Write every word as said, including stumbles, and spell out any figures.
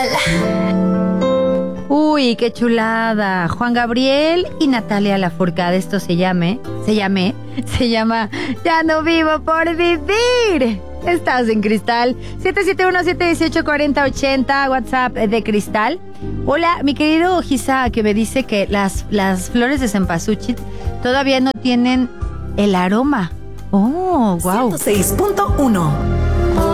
Uy, qué chulada. Juan Gabriel y Natalia Lafourcade. Esto se llame, se llame, se llama Ya no vivo por vivir. Estás en Cristal. siete siete uno, siete uno ocho, cuatro cero ocho cero, WhatsApp de Cristal. Hola, mi querido Gisa, que me dice que las, las flores de cempasúchil todavía no tienen el aroma. Oh, wow. ciento seis punto uno